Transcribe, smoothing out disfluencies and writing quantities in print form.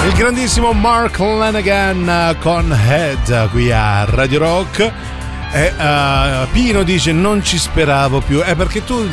Il grandissimo Mark Lanegan con Head qui a Radio Rock. E Pino dice non ci speravo più, perché tu